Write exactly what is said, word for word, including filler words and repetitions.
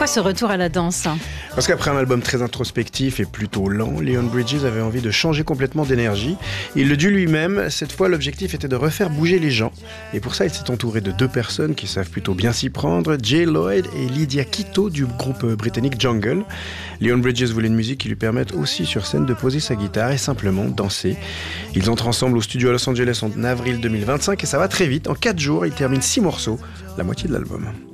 Pourquoi ce retour à la danse ? Parce qu'après un album très introspectif et plutôt lent, Leon Bridges avait envie de changer complètement d'énergie. Il le dit lui-même, cette fois l'objectif était de refaire bouger les gens. Et pour ça, il s'est entouré de deux personnes qui savent plutôt bien s'y prendre, Jay Lloyd et Lydia Quito du groupe britannique Jungle. Leon Bridges voulait une musique qui lui permette aussi sur scène de poser sa guitare et simplement danser. Ils entrent ensemble au studio à Los Angeles en avril deux mille vingt-cinq et ça va très vite. En quatre jours, ils terminent six morceaux, la moitié de l'album.